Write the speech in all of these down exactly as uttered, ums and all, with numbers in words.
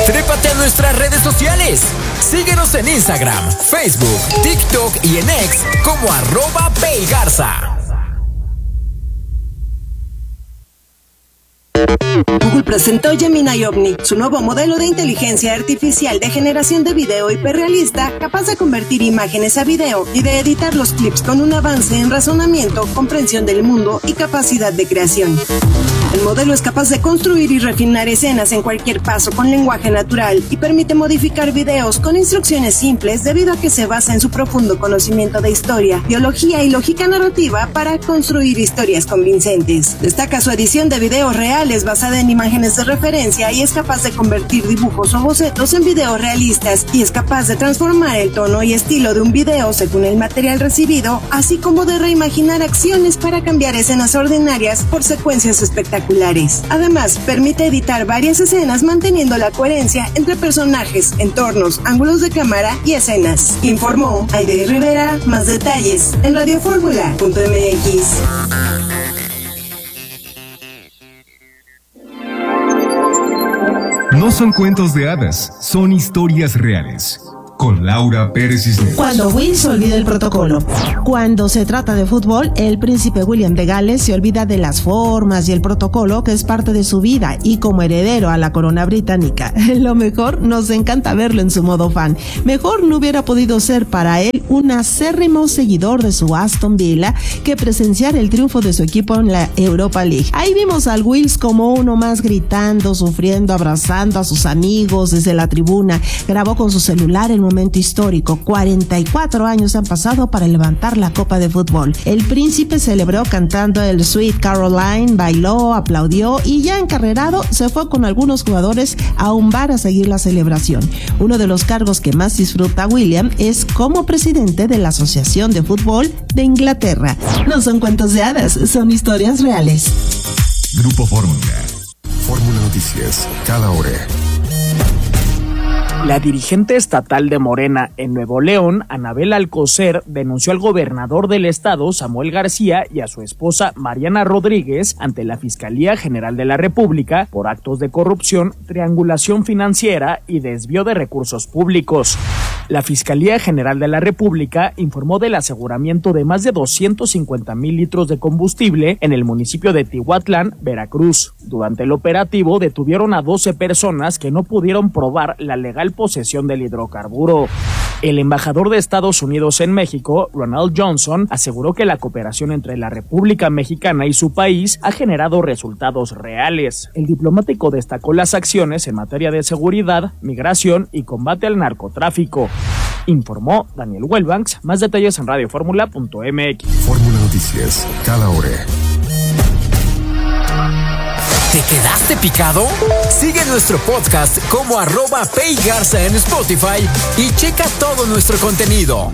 Trépate a nuestras redes sociales. Síguenos en Instagram, Facebook, TikTok y en X como arroba peigarza. Google presentó Gemini Omni, su nuevo modelo de inteligencia artificial de generación de video hiperrealista, capaz de convertir imágenes a video y de editar los clips con un avance en razonamiento, comprensión del mundo y capacidad de creación. El modelo es capaz de construir y refinar escenas en cualquier paso con lenguaje natural y permite modificar videos con instrucciones simples debido a que se basa en su profundo conocimiento de historia, biología y lógica narrativa para construir historias convincentes. Destaca su edición de videos reales basada en imágenes de referencia y es capaz de convertir dibujos o bocetos en videos realistas y es capaz de transformar el tono y estilo de un video según el material recibido, así como de reimaginar acciones para cambiar escenas ordinarias por secuencias espectaculares. Además, permite editar varias escenas manteniendo la coherencia entre personajes, entornos, ángulos de cámara y escenas. Informó Aide Rivera. Más detalles en radioformula punto m x. No son cuentos de hadas, son historias reales. Con Laura Pérez Cisneros. Cuando Will se olvida el protocolo. Cuando se trata de fútbol, el príncipe William de Gales se olvida de las formas y el protocolo que es parte de su vida y como heredero a la corona británica. Lo mejor, nos encanta verlo en su modo fan. Mejor no hubiera podido ser para él un acérrimo seguidor de su Aston Villa que presenciar el triunfo de su equipo en la Europa League. Ahí vimos al Wills como uno más gritando, sufriendo, abrazando a sus amigos desde la tribuna. Grabó con su celular el momento histórico. cuarenta y cuatro años han pasado para levantar la copa de fútbol. El príncipe celebró cantando el Sweet Caroline, bailó, aplaudió y ya encarrerado se fue con algunos jugadores a un bar a seguir la celebración. Uno de los cargos que más disfruta William es como presidente de la Asociación de Fútbol de Inglaterra. No son cuentos de hadas, son historias reales. Grupo Fórmula. Fórmula Noticias, cada hora. La dirigente estatal de Morena en Nuevo León, Anabel Alcocer, denunció al gobernador del estado, Samuel García, y a su esposa, Mariana Rodríguez, ante la Fiscalía General de la República por actos de corrupción, triangulación financiera y desvío de recursos públicos. La Fiscalía General de la República informó del aseguramiento de más de doscientos cincuenta mil litros de combustible en el municipio de Tihuatlán, Veracruz. Durante el operativo detuvieron a doce personas que no pudieron probar la legal posesión del hidrocarburo. El embajador de Estados Unidos en México, Ronald Johnson, aseguró que la cooperación entre la República Mexicana y su país ha generado resultados reales. El diplomático destacó las acciones en materia de seguridad, migración y combate al narcotráfico. Informó Daniel Wellbanks. Más detalles en radioformula punto m x. Fórmula Noticias, cada hora. ¿Te quedaste picado? Sigue nuestro podcast como arroba peigarza en Spotify y checa todo nuestro contenido.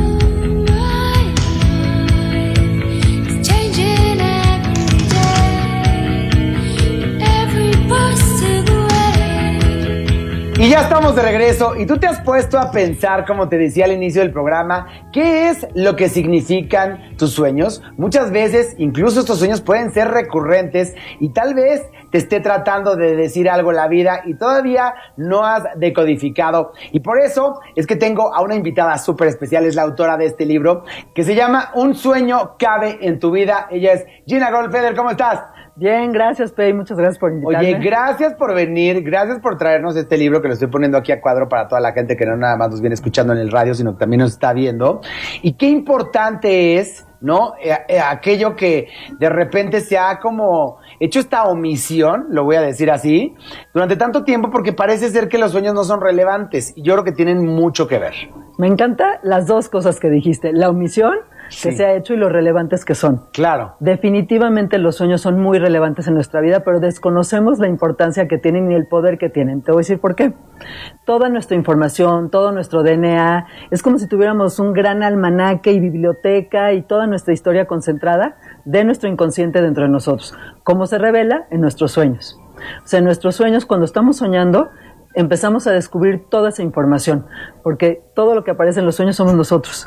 Y ya estamos de regreso y tú te has puesto a pensar, como te decía al inicio del programa, ¿qué es lo que significan tus sueños? Muchas veces incluso estos sueños pueden ser recurrentes y tal vez te esté tratando de decir algo la vida y todavía no has decodificado. Y por eso es que tengo a una invitada súper especial, es la autora de este libro que se llama Un sueño cabe en tu vida. Ella es Gina Goldfeder. ¿Cómo estás? Bien, gracias, Pei, muchas gracias por invitarme. Oye, gracias por venir, gracias por traernos este libro que lo estoy poniendo aquí a cuadro para toda la gente que no nada más nos viene escuchando en el radio, sino que también nos está viendo. Y qué importante es, ¿no? Eh, eh, aquello que de repente se ha como hecho esta omisión, lo voy a decir así, durante tanto tiempo porque parece ser que los sueños no son relevantes y yo creo que tienen mucho que ver. Me encanta las dos cosas que dijiste, la omisión que sí se ha hecho y lo relevantes que son. Claro. Definitivamente los sueños son muy relevantes en nuestra vida, pero desconocemos la importancia que tienen y el poder que tienen. Te voy a decir por qué. Toda nuestra información, todo nuestro D N A, es como si tuviéramos un gran almanaque y biblioteca y toda nuestra historia concentrada de nuestro inconsciente dentro de nosotros. ¿Cómo se revela? En nuestros sueños. O sea, en nuestros sueños, cuando estamos soñando, empezamos a descubrir toda esa información, porque todo lo que aparece en los sueños somos nosotros.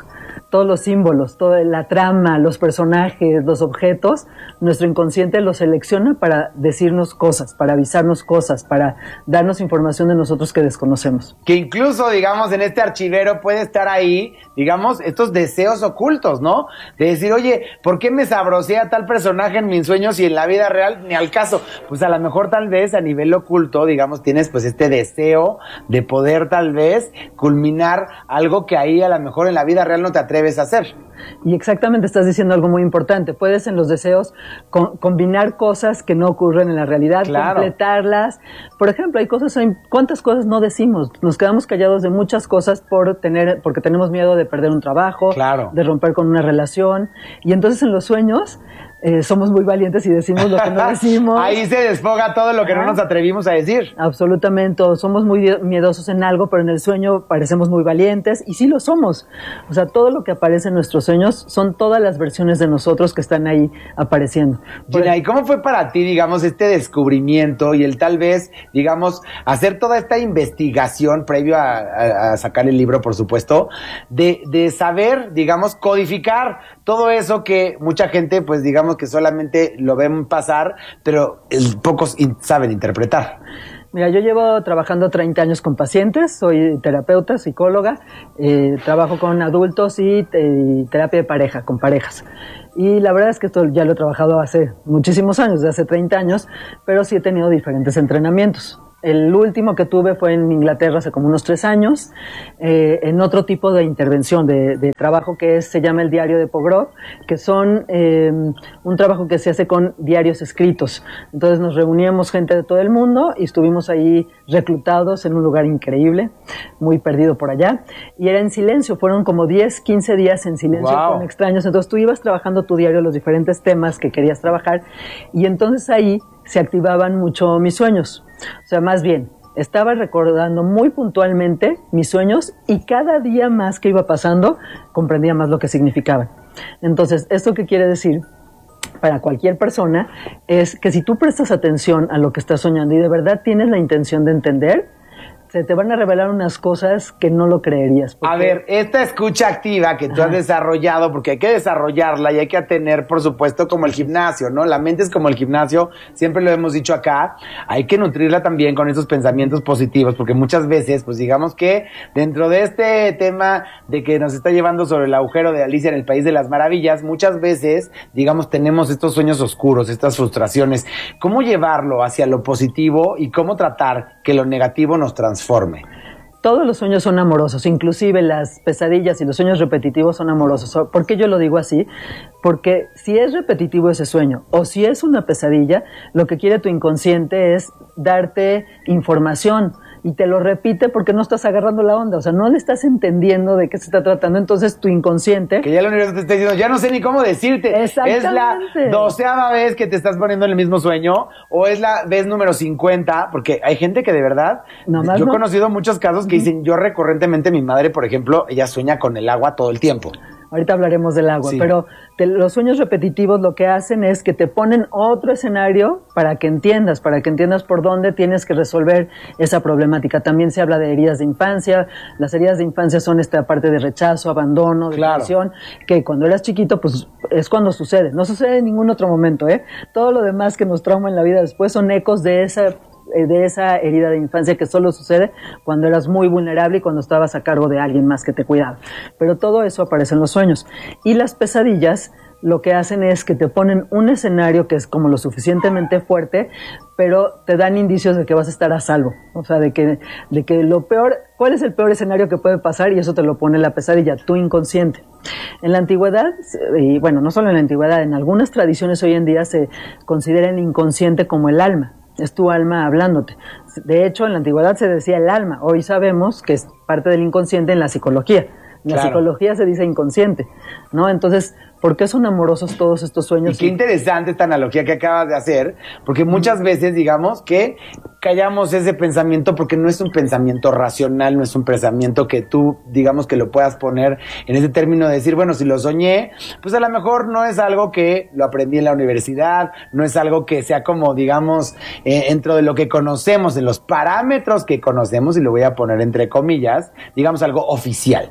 todos los símbolos, toda la trama, los personajes, los objetos, nuestro inconsciente los selecciona para decirnos cosas, para avisarnos cosas, para darnos información de nosotros que desconocemos. Que incluso, digamos, en este archivero puede estar ahí, digamos, estos deseos ocultos, ¿no? De decir, oye, ¿por qué me sabrosea a tal personaje en mis sueños y en la vida real ni al caso? Pues a lo mejor tal vez a nivel oculto, digamos, tienes pues este deseo de poder tal vez culminar algo que ahí a lo mejor en la vida real no te atreves a hacer. Y exactamente estás diciendo algo muy importante. Puedes en los deseos con, combinar cosas que no ocurren en la realidad, claro, completarlas. Por ejemplo, hay cosas, hay, ¿cuántas cosas no decimos? Nos quedamos callados de muchas cosas por tener, porque tenemos miedo de perder un trabajo, claro, de romper con una relación. Y entonces en los sueños eh, somos muy valientes y decimos lo que no decimos. Ahí se desfoga todo lo que ¿Ah? no nos atrevimos a decir. Absolutamente. Somos muy miedosos en algo, pero en el sueño parecemos muy valientes y sí lo somos. O sea, todo lo que aparece en nuestros sueños son todas las versiones de nosotros que están ahí apareciendo. Gina, ¿y cómo fue para ti, digamos, este descubrimiento y el tal vez, digamos, hacer toda esta investigación previo a, a, a sacar el libro, por supuesto, de, de saber, digamos, codificar todo eso que mucha gente, pues, digamos, que solamente lo ven pasar, pero el, pocos in, saben interpretar? Mira, yo llevo trabajando treinta años con pacientes, soy terapeuta, psicóloga, eh, trabajo con adultos y, y terapia de pareja, con parejas. Y la verdad es que esto ya lo he trabajado hace muchísimos años, desde hace treinta años, pero sí he tenido diferentes entrenamientos. El último que tuve fue en Inglaterra hace como unos tres años, eh, en otro tipo de intervención, de, de trabajo que es, se llama el diario de Pogrov, que son eh, un trabajo que se hace con diarios escritos. Entonces nos reuníamos gente de todo el mundo y estuvimos ahí reclutados en un lugar increíble, muy perdido por allá, y era en silencio, fueron como diez, quince días en silencio. Wow. Con extraños. Entonces tú ibas trabajando tu diario, los diferentes temas que querías trabajar, y entonces ahí se activaban mucho mis sueños. O sea, más bien, estaba recordando muy puntualmente mis sueños y cada día más que iba pasando, comprendía más lo que significaban. Entonces, ¿esto qué quiere decir? Para cualquier persona, es que si tú prestas atención a lo que estás soñando y de verdad tienes la intención de entender, se te van a revelar unas cosas que no lo creerías. Porque... A ver, esta escucha activa que tú Ajá. has desarrollado, porque hay que desarrollarla y hay que tener, por supuesto, como el gimnasio, ¿no? La mente es como el gimnasio, siempre lo hemos dicho acá, hay que nutrirla también con esos pensamientos positivos, porque muchas veces, pues digamos que dentro de este tema de que nos está llevando sobre el agujero de Alicia en el País de las Maravillas, muchas veces, digamos, tenemos estos sueños oscuros, estas frustraciones. ¿Cómo llevarlo hacia lo positivo y cómo tratar que lo negativo nos transforme? Forme. Todos los sueños son amorosos, inclusive las pesadillas y los sueños repetitivos son amorosos. ¿Por qué yo lo digo así? Porque si es repetitivo ese sueño o si es una pesadilla, lo que quiere tu inconsciente es darte información y te lo repite porque no estás agarrando la onda, o sea, no le estás entendiendo de qué se está tratando, entonces tu inconsciente... Que ya el universo te está diciendo, ya no sé ni cómo decirte. Exactamente. Es la doceava vez que te estás poniendo en el mismo sueño o es la vez número cincuenta, porque hay gente que de verdad... No, yo he no. conocido muchos casos que dicen, yo recurrentemente, mi madre, por ejemplo, ella sueña con el agua todo el tiempo. Ahorita hablaremos del agua, sí. pero te, los sueños repetitivos lo que hacen es que te ponen otro escenario para que entiendas, para que entiendas por dónde tienes que resolver esa problemática. También se habla de heridas de infancia. Las heridas de infancia son esta parte de rechazo, abandono, depresión, claro. que cuando eras chiquito, pues es cuando sucede. No sucede en ningún otro momento, ¿eh? Todo lo demás que nos trauma en la vida después son ecos de esa... de esa herida de infancia que solo sucede cuando eras muy vulnerable y cuando estabas a cargo de alguien más que te cuidaba. Pero todo eso aparece en los sueños. Y las pesadillas lo que hacen es que te ponen un escenario que es como lo suficientemente fuerte, pero te dan indicios de que vas a estar a salvo. O sea, de que, de que lo peor, ¿cuál es el peor escenario que puede pasar? Y eso te lo pone la pesadilla, tu inconsciente. En la antigüedad, y bueno, no solo en la antigüedad, en algunas tradiciones hoy en día se considera el inconsciente como el alma. Es tu alma hablándote. De hecho, en la antigüedad se decía el alma. Hoy sabemos que es parte del inconsciente en la psicología. En la claro. psicología se dice inconsciente, ¿no? Entonces, ¿por qué son amorosos todos estos sueños? Y qué interesante esta analogía que acabas de hacer, porque muchas veces, digamos, que callamos ese pensamiento porque no es un pensamiento racional, no es un pensamiento que tú, digamos, que lo puedas poner en ese término de decir, bueno, si lo soñé, pues a lo mejor no es algo que lo aprendí en la universidad, no es algo que sea como, digamos, eh, dentro de lo que conocemos, de los parámetros que conocemos, y lo voy a poner entre comillas, digamos, algo oficial.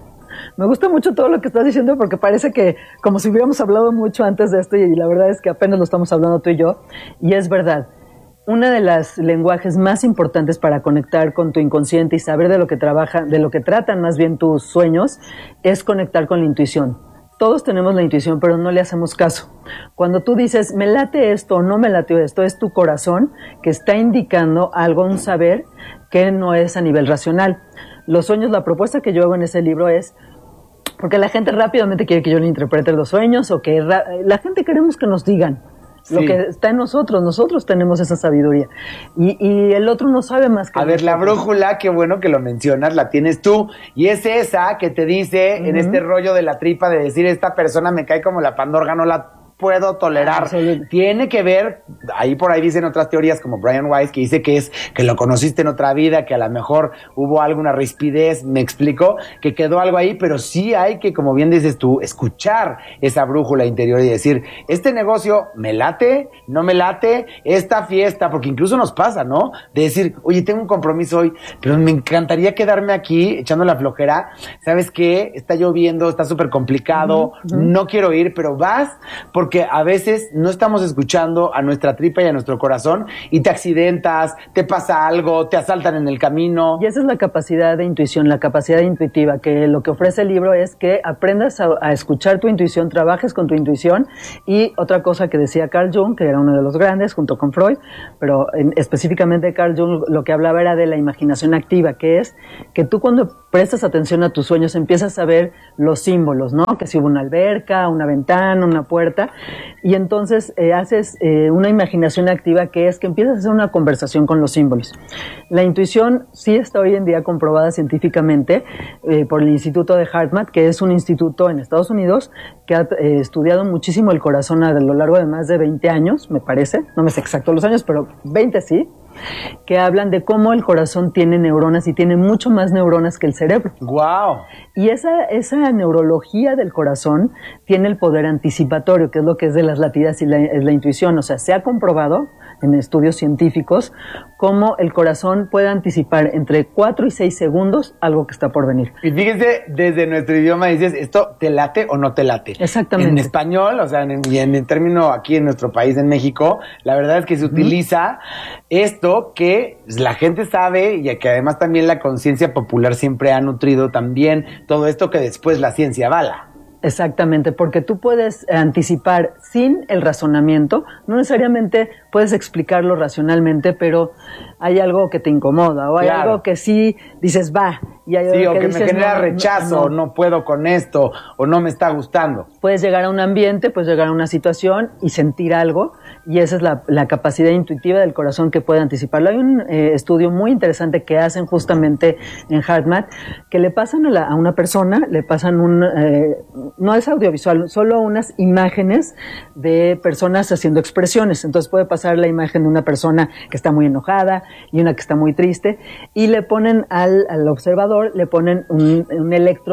Me gusta mucho todo lo que estás diciendo porque parece que como si hubiéramos hablado mucho antes de esto y la verdad es que apenas lo estamos hablando tú y yo. Y es verdad. Uno de los lenguajes más importantes para conectar con tu inconsciente y saber de lo que trabaja, de lo que tratan más bien tus sueños, es conectar con la intuición. Todos tenemos la intuición, pero no le hacemos caso. Cuando tú dices, me late esto o no me late esto, es tu corazón que está indicando algo, un saber que no es a nivel racional. Los sueños, la propuesta que yo hago en ese libro es, porque la gente rápidamente quiere que yo le interprete los sueños o que ra- la gente queremos que nos digan. Lo sí. que está en nosotros, nosotros tenemos esa sabiduría. Y, y el otro no sabe más que A ver, nosotros. la brújula, qué bueno que lo mencionas, la tienes tú. Y es esa que te dice uh-huh. en este rollo de la tripa de decir, esta persona me cae como la pandorga, no la puedo tolerar. Absolutamente. Tiene que ver, ahí por ahí dicen otras teorías como Brian Weiss, que dice que es que lo conociste en otra vida, que a lo mejor hubo alguna rispidez, me explico, que quedó algo ahí, pero sí hay que, como bien dices tú, escuchar esa brújula interior y decir, este negocio me late, no me late, esta fiesta, porque incluso nos pasa, ¿no? De decir, oye, tengo un compromiso hoy, pero me encantaría quedarme aquí echando la flojera, ¿sabes qué? Está lloviendo, está súper complicado, uh-huh, uh-huh. no quiero ir, pero vas, porque Porque a veces no estamos escuchando a nuestra tripa y a nuestro corazón y te accidentas, te pasa algo, te asaltan en el camino. Y esa es la capacidad de intuición, la capacidad intuitiva, que lo que ofrece el libro es que aprendas a, a escuchar tu intuición, trabajes con tu intuición. Y otra cosa que decía Carl Jung, que era uno de los grandes junto con Freud, pero en, específicamente Carl Jung lo que hablaba era de la imaginación activa, que es que tú cuando prestas atención a tus sueños empiezas a ver los símbolos, ¿no? Que si hubo una alberca, una ventana, una puerta. Y entonces eh, haces eh, una imaginación activa que es que empiezas a hacer una conversación con los símbolos. La intuición sí está hoy en día comprobada científicamente eh, por el Instituto de HeartMath, que es un instituto en Estados Unidos que ha eh, estudiado muchísimo el corazón a lo largo de más de veinte años, me parece, no me sé exacto los años, pero veinte sí, que hablan de cómo el corazón tiene neuronas y tiene mucho más neuronas que el cerebro. ¡Wow! Y esa, esa neurología del corazón tiene el poder anticipatorio, que es lo que es de las latidas y la, es la intuición. O sea, se ha comprobado en estudios científicos cómo el corazón puede anticipar entre cuatro y seis segundos algo que está por venir. Y fíjense, desde nuestro idioma dices, ¿esto te late o no te late? Exactamente. En español, o sea, en, y en el término aquí en nuestro país, en México, la verdad es que se utiliza uh-huh. esto que la gente sabe y que además también la conciencia popular siempre ha nutrido también todo esto que después la ciencia avala. Exactamente, porque tú puedes anticipar sin el razonamiento, no necesariamente puedes explicarlo racionalmente, pero hay algo que te incomoda o hay claro. algo que sí dices, va, y hay sí, algo o que, que dices, me genera no, rechazo, no, no. no puedo con esto, o no me está gustando. Puedes llegar a un ambiente, puedes llegar a una situación y sentir algo, y esa es la, la capacidad intuitiva del corazón que puede anticiparlo. Hay un eh, estudio muy interesante que hacen justamente en HeartMath, que le pasan a, la, a una persona, le pasan un, eh, no es audiovisual, solo unas imágenes de personas haciendo expresiones. Entonces puede pasar la imagen de una persona que está muy enojada y una que está muy triste, y le ponen al, al observador, le ponen un, un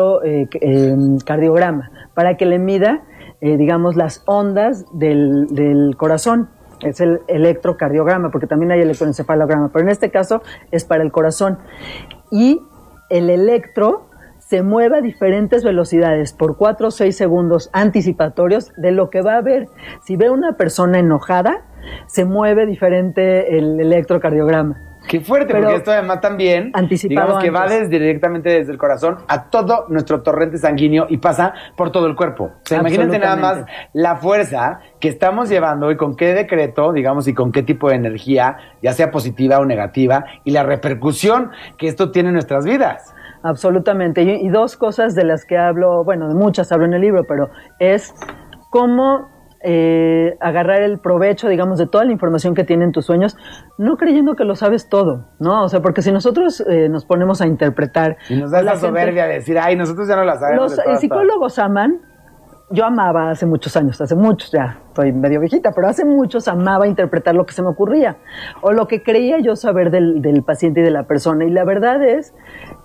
electrocardiograma eh, eh, para que le mida, eh, digamos, las ondas del, del corazón. Es el electrocardiograma, porque también hay electroencefalograma, pero en este caso es para el corazón. Y el electro se mueve a diferentes velocidades por cuatro o seis segundos anticipatorios de lo que va a ver. Si ve una persona enojada, se mueve diferente el electrocardiograma. Qué fuerte, pero porque esto además también, digamos que antes. va desde, directamente desde el corazón a todo nuestro torrente sanguíneo y pasa por todo el cuerpo. O sea, imagínate nada más la fuerza que estamos llevando y con qué decreto, digamos, y con qué tipo de energía, ya sea positiva o negativa, y la repercusión que esto tiene en nuestras vidas. Absolutamente. Y, y dos cosas de las que hablo, bueno, de muchas hablo en el libro, pero es cómo Eh, agarrar el provecho, digamos, de toda la información que tienen tus sueños, no creyendo que lo sabes todo, ¿no? O sea, porque si nosotros eh, nos ponemos a interpretar... Y nos da esa soberbia de decir, ay, nosotros ya no la sabemos. Los psicólogos aman, yo amaba hace muchos años, hace muchos, ya estoy medio viejita, pero hace muchos amaba interpretar lo que se me ocurría, o lo que creía yo saber del, del paciente y de la persona, y la verdad es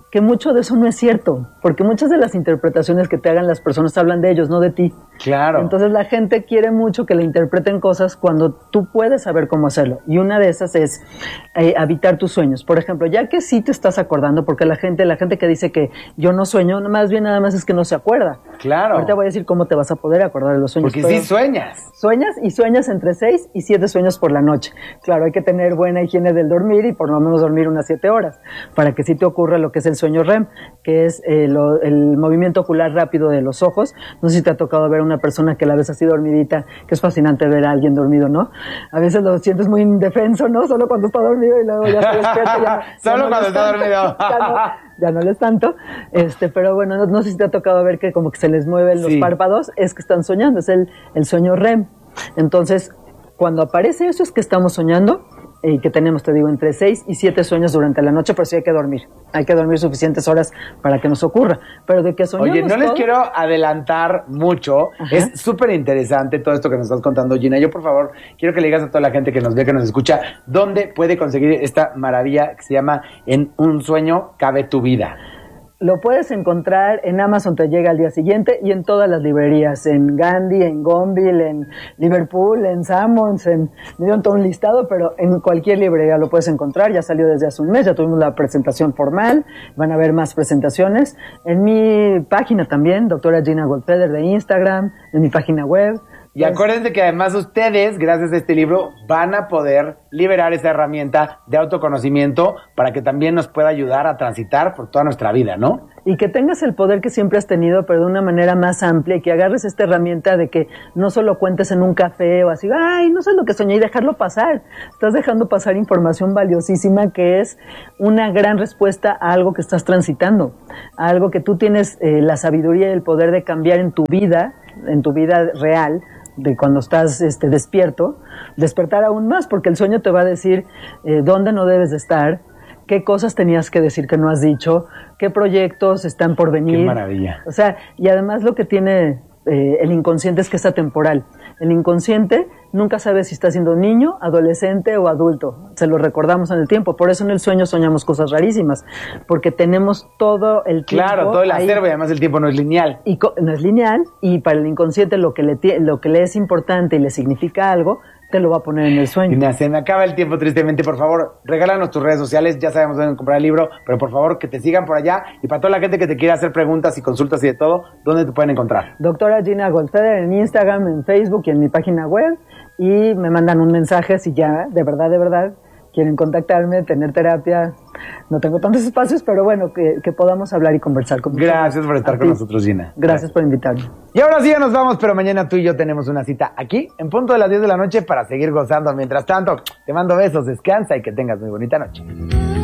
que mucho de eso no es cierto, porque muchas de las interpretaciones que te hagan las personas hablan de ellos, no de ti. Claro. Entonces la gente quiere mucho que le interpreten cosas cuando tú puedes saber cómo hacerlo. Y una de esas es eh, habitar tus sueños. Por ejemplo, ya que sí te estás acordando, porque la gente, la gente que dice que yo no sueño, más bien nada más es que no se acuerda. Claro. Ahorita voy a decir cómo te vas a poder acordar de los sueños. Porque sí sueñas. Sueñas y sueñas entre seis y siete sueños por la noche. Claro, hay que tener buena higiene del dormir y por lo menos dormir unas siete horas para que sí te ocurra lo que es el sueño R E M, que es eh, lo, el movimiento ocular rápido de los ojos. No sé si te ha tocado ver a una persona que la ves así dormidita, que es fascinante ver a alguien dormido, ¿no? A veces lo sientes muy indefenso, ¿no? Solo cuando está dormido y luego ya se despierta. Ya, Solo ya no cuando está tanto, dormido. ya, no, ya no les tanto. Este, pero bueno, no, no sé si te ha tocado ver que como que se les mueven los sí. párpados, es que están soñando, es el, el sueño R E M. Entonces, cuando aparece eso es que estamos soñando y que tenemos, te digo, entre seis y siete sueños durante la noche, pero sí hay que dormir. Hay que dormir suficientes horas para que nos ocurra. Pero de que soñamos Oye, no les todo, quiero adelantar mucho. Ajá. Es súper interesante todo esto que nos estás contando, Gina. Yo, por favor, quiero que le digas a toda la gente que nos ve, que nos escucha, dónde puede conseguir esta maravilla que se llama En un sueño cabe tu vida. Lo puedes encontrar en Amazon, te llega al día siguiente, y en todas las librerías, en Gandhi, en Gonville, en Liverpool, en Sammons, en, me dieron todo un listado, pero en cualquier librería lo puedes encontrar. Ya salió desde hace un mes, ya tuvimos la presentación formal, van a haber más presentaciones. En mi página también, doctora Gina Goldfeder de Instagram, en mi página web. Y acuérdense que además ustedes, gracias a este libro, van a poder liberar esa herramienta de autoconocimiento para que también nos pueda ayudar a transitar por toda nuestra vida, ¿no? Y que tengas el poder que siempre has tenido, pero de una manera más amplia, y que agarres esta herramienta de que no solo cuentes en un café o así, ay, no sé lo que soñé, y dejarlo pasar. Estás dejando pasar información valiosísima que es una gran respuesta a algo que estás transitando, a algo que tú tienes eh, la sabiduría y el poder de cambiar en tu vida, en tu vida real, de cuando estás este, despierto, despertar aún más, porque el sueño te va a decir eh, dónde no debes de estar, qué cosas tenías que decir que no has dicho, qué proyectos están por venir. Qué maravilla. O sea, y además lo que tiene eh, el inconsciente es que es atemporal. El inconsciente nunca sabe si está siendo niño, adolescente o adulto. Se lo recordamos en el tiempo. Por eso en el sueño soñamos cosas rarísimas, porque tenemos todo el tiempo. Claro, todo el ahí. acervo, y además el tiempo no es lineal. Y co- no es lineal, y para el inconsciente lo que le tie- lo que le es importante y le significa algo, te lo va a poner en el sueño. Gina, se me acaba el tiempo tristemente. Por favor, regálanos tus redes sociales. Ya sabemos dónde comprar el libro, pero por favor que te sigan por allá. Y para toda la gente que te quiera hacer preguntas y consultas y de todo, ¿dónde te pueden encontrar? Doctora Gina Goldfeder en Instagram, en Facebook y en mi página web, y me mandan un mensaje si ya, de verdad, de verdad, quieren contactarme, tener terapia. No tengo tantos espacios, pero bueno, que, que podamos hablar y conversar con Gracias por estar A con ti. nosotros, Gina. Gracias por invitarme. Y ahora sí ya nos vamos, pero mañana tú y yo tenemos una cita aquí, en punto de las diez de la noche, para seguir gozando. Mientras tanto, te mando besos, descansa y que tengas muy bonita noche.